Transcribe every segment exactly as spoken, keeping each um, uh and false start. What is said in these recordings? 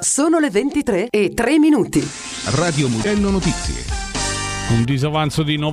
Sono le ventitré e tre minuti. Radio Mugello Notizie. Un disavanzo di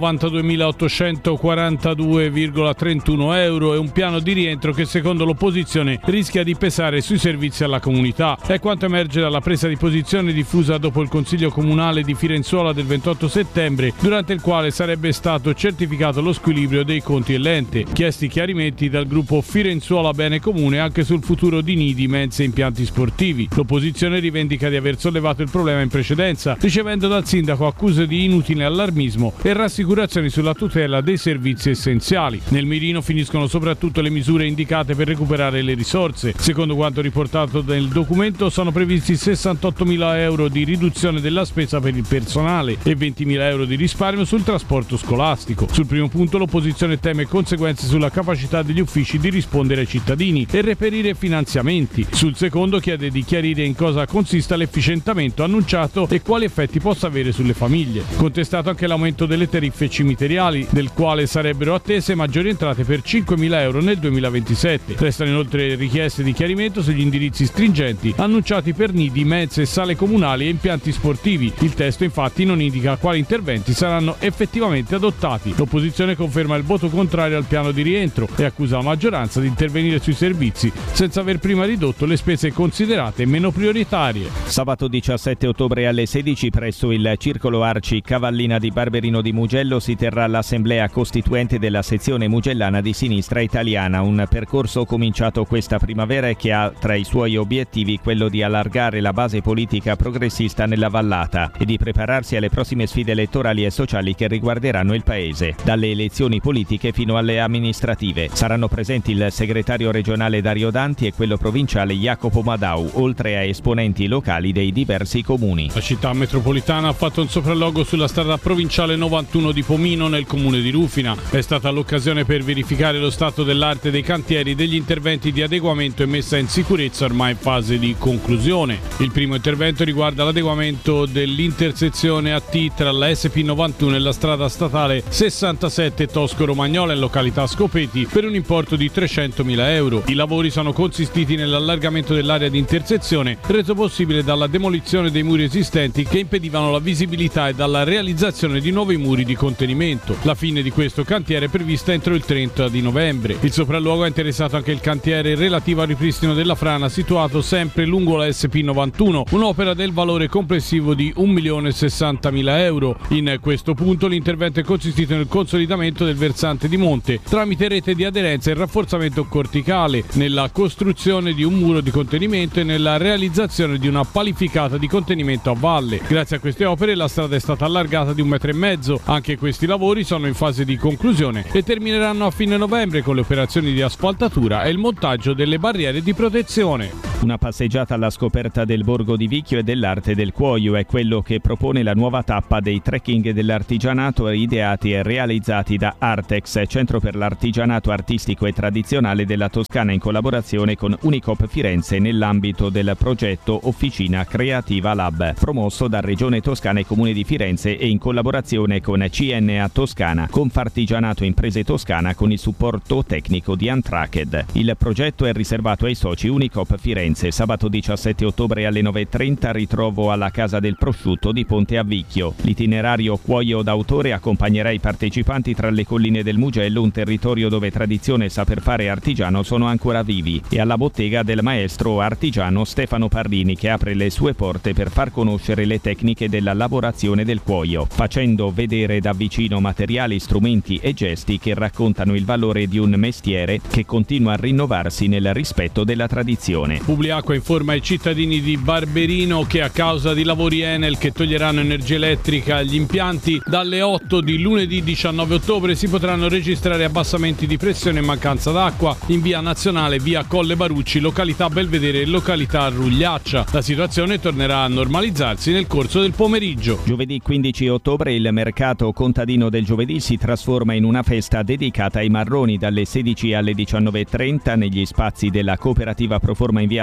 novantaduemilaottocentoquarantadue virgola trentuno euro e un piano di rientro che secondo l'opposizione rischia di pesare sui servizi alla comunità. È quanto emerge dalla presa di posizione diffusa dopo il Consiglio Comunale di Firenzuola del ventotto settembre, durante il quale sarebbe stato certificato lo squilibrio dei conti dell'ente. Chiesti chiarimenti dal gruppo Firenzuola Bene Comune anche sul futuro di nidi, mense e impianti sportivi. L'opposizione rivendica di aver sollevato il problema in precedenza, ricevendo dal sindaco accuse di inutile allarmismo e rassicurazioni sulla tutela dei servizi essenziali. Nel mirino finiscono soprattutto le misure indicate per recuperare le risorse. Secondo quanto riportato nel documento sono previsti sessantottomila euro di riduzione della spesa per il personale e ventimila euro di risparmio sul trasporto scolastico. Sul primo punto l'opposizione teme conseguenze sulla capacità degli uffici di rispondere ai cittadini e reperire finanziamenti. Sul secondo chiede di chiarire in cosa consista l'efficientamento annunciato e quali effetti possa avere sulle famiglie. Contestato anche l'aumento delle tariffe cimiteriali, del quale sarebbero attese maggiori entrate per cinquemila euro nel duemilaventisette. Restano inoltre richieste di chiarimento sugli indirizzi stringenti annunciati per nidi, mense, sale comunali e impianti sportivi. Il testo infatti non indica quali interventi saranno effettivamente adottati. L'opposizione conferma il voto contrario al piano di rientro e accusa la maggioranza di intervenire sui servizi senza aver prima ridotto le spese considerate meno prioritarie. Sabato diciassette ottobre alle sedici presso il Circolo Arci Cavallina di Barberino di Mugello si terrà l'assemblea costituente della sezione mugellana di Sinistra Italiana, un percorso cominciato questa primavera e che ha tra i suoi obiettivi quello di allargare la base politica progressista nella vallata e di prepararsi alle prossime sfide elettorali e sociali che riguarderanno il paese, dalle elezioni politiche fino alle amministrative. Saranno presenti il segretario regionale Dario Danti e quello provinciale Jacopo Madau, oltre a esponenti locali dei diversi comuni. La città metropolitana ha fatto un sopralluogo sulla strada provinciale novantuno di Pomino nel comune di Rufina. È stata l'occasione per verificare lo stato dell'arte dei cantieri degli interventi di adeguamento e messa in sicurezza ormai in fase di conclusione. Il primo intervento riguarda l'adeguamento dell'intersezione A T tra la S P novantuno e la strada statale sessantasette Tosco-Romagnola in località Scopeti per un importo di trecentomila euro. I lavori sono consistiti nell'allargamento dell'area di intersezione, reso possibile dalla demolizione dei muri esistenti che impedivano la visibilità e dalla realizzazione di nuovi muri di contenimento. La fine di questo cantiere è prevista entro il trenta di novembre. Il sopralluogo ha interessato anche il cantiere relativo al ripristino della frana situato sempre lungo la S P novantuno, un'opera del valore complessivo di un milione e sessantamila euro. In questo punto l'intervento è consistito nel consolidamento del versante di monte tramite rete di aderenza e rafforzamento corticale, nella costruzione di un muro di contenimento e nella realizzazione di una palificata di contenimento a valle. Grazie a queste opere la strada è stata allargata di un metro e mezzo. Anche questi lavori sono in fase di conclusione e termineranno a fine novembre con le operazioni di asfaltatura e il montaggio delle barriere di protezione. Una passeggiata alla scoperta del borgo di Vicchio e dell'arte del cuoio è quello che propone la nuova tappa dei trekking dell'artigianato ideati e realizzati da Artex, Centro per l'Artigianato Artistico e Tradizionale della Toscana, in collaborazione con Unicop Firenze nell'ambito del progetto Officina Creativa Lab, promosso da Regione Toscana e Comune di Firenze e in collaborazione con C N A Toscana, Confartigianato Imprese Toscana con il supporto tecnico di Antracked. Il progetto è riservato ai soci Unicop Firenze. Sabato diciassette ottobre alle nove e trenta ritrovo alla Casa del Prosciutto di Ponte a Vicchio. L'itinerario cuoio d'autore accompagnerà i partecipanti tra le colline del Mugello, un territorio dove tradizione e saper fare artigiano sono ancora vivi, e alla bottega del maestro artigiano Stefano Parrini, che apre le sue porte per far conoscere le tecniche della lavorazione del cuoio, facendo vedere da vicino materiali, strumenti e gesti che raccontano il valore di un mestiere che continua a rinnovarsi nel rispetto della tradizione. Publiacqua informa i cittadini di Barberino che a causa di lavori Enel che toglieranno energia elettrica agli impianti, dalle otto di lunedì diciannove ottobre si potranno registrare abbassamenti di pressione e mancanza d'acqua in via Nazionale, via Colle Barucci, località Belvedere e località Rugliaccia. La situazione tornerà a normalizzarsi nel corso del pomeriggio. Giovedì quindici ottobre il mercato contadino del giovedì si trasforma in una festa dedicata ai marroni dalle sedici alle diciannove e trenta negli spazi della cooperativa Proforma in via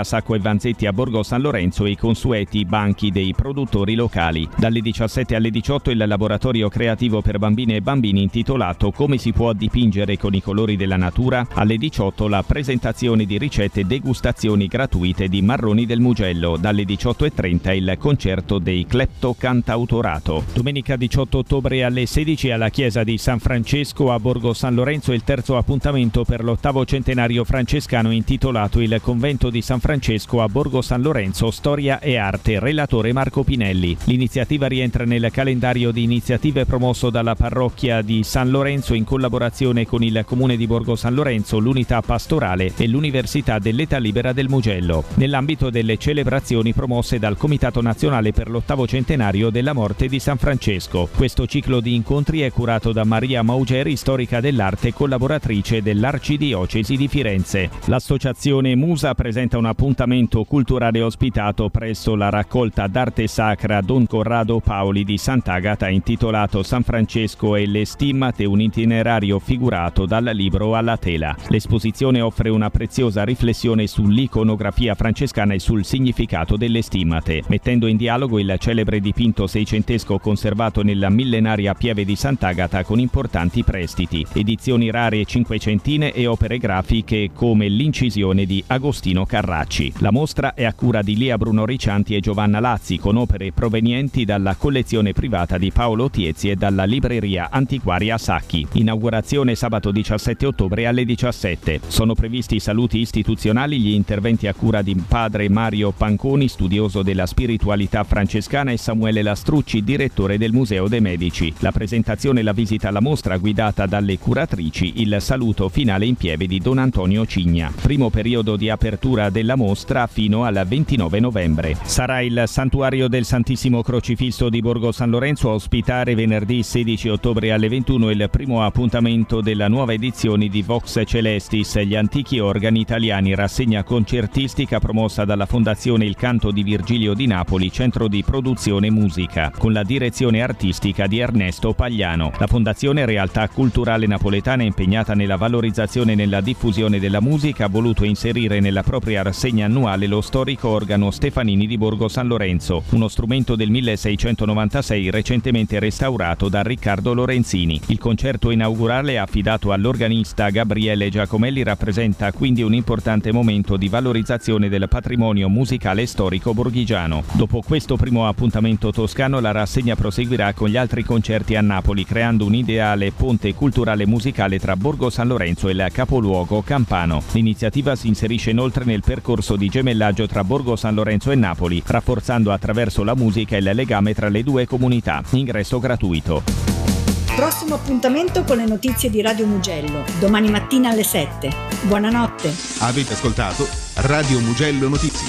Sacco e Vanzetti a Borgo San Lorenzo e i consueti banchi dei produttori locali. Dalle diciassette alle diciotto il laboratorio creativo per bambine e bambini intitolato Come si può dipingere con i colori della natura. Alle diciotto la presentazione di ricette e degustazioni gratuite di marroni del Mugello. Dalle diciotto e trenta il concerto dei Cleptocantautorato. Domenica diciotto ottobre alle sedici alla chiesa di San Francesco a Borgo San Lorenzo il terzo appuntamento per l'ottavo centenario francescano intitolato Il convento di San Francesco a Borgo San Lorenzo, storia e arte. Relatore Marco Pinelli. L'iniziativa rientra nel calendario di iniziative promosso dalla parrocchia di San Lorenzo in collaborazione con il comune di Borgo San Lorenzo, l'unità pastorale e l'Università dell'Età Libera del Mugello, nell'ambito delle celebrazioni promosse dal Comitato Nazionale per l'ottavo centenario della morte di San Francesco. Questo ciclo di incontri è curato da Maria Maugeri, storica dell'arte e collaboratrice dell'Arcidiocesi di Firenze. L'associazione Musa presenta un appuntamento culturale ospitato presso la raccolta d'arte sacra Don Corrado Paoli di Sant'Agata intitolato San Francesco e le stimmate, un itinerario figurato dal libro alla tela. L'esposizione offre una preziosa riflessione sull'iconografia francescana e sul significato delle stimmate, mettendo in dialogo il celebre dipinto seicentesco conservato nella millenaria pieve di Sant'Agata con importanti prestiti, edizioni rare cinquecentine e opere grafiche come l'incisione di Agostino Carracci. La mostra è a cura di Lia Bruno Riccianti e Giovanna Lazzi, con opere provenienti dalla collezione privata di Paolo Tiezzi e dalla libreria antiquaria Sacchi. Inaugurazione sabato diciassette ottobre alle diciassette. Sono previsti saluti istituzionali, gli interventi a cura di padre Mario Panconi, studioso della spiritualità francescana, e Samuele Lastrucci, direttore del Museo dei Medici. La presentazione e la visita alla mostra guidata dalle curatrici, il saluto finale in pieve di Don Antonio Cigna. Primo periodo di apertura della mostra fino al ventinove novembre. Sarà il Santuario del Santissimo Crocifisso di Borgo San Lorenzo a ospitare venerdì sedici ottobre alle ventuno il primo appuntamento della nuova edizione di Vox Celestis, gli antichi organi italiani, rassegna concertistica promossa dalla Fondazione Il Canto di Virgilio di Napoli, centro di produzione musica, con la direzione artistica di Ernesto Pagliano. La Fondazione, realtà culturale napoletana impegnata nella valorizzazione e nella diffusione della musica, ha voluto inserire nella propria rassegna annuale lo storico organo Stefanini di Borgo San Lorenzo, uno strumento del milleseicentonovantasei recentemente restaurato da Riccardo Lorenzini. Il concerto inaugurale, affidato all'organista Gabriele Giacomelli, rappresenta quindi un importante momento di valorizzazione del patrimonio musicale storico borghigiano. Dopo questo primo appuntamento toscano, la rassegna proseguirà con gli altri concerti a Napoli, creando un ideale ponte culturale musicale tra Borgo San Lorenzo e il capoluogo campano. L'iniziativa si inserisce inoltre nel percorso di gemellaggio tra Borgo San Lorenzo e Napoli, rafforzando attraverso la musica il legame tra le due comunità. Ingresso gratuito. Prossimo appuntamento con le notizie di Radio Mugello, domani mattina alle sette. Buonanotte. Avete ascoltato Radio Mugello Notizie.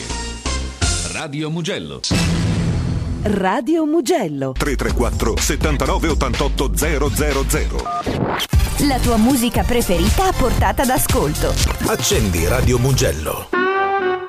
Radio Mugello. Radio Mugello. tre tre quattro settantanove ottantotto zero zero zero. La tua musica preferita a portata d'ascolto. Accendi Radio Mugello.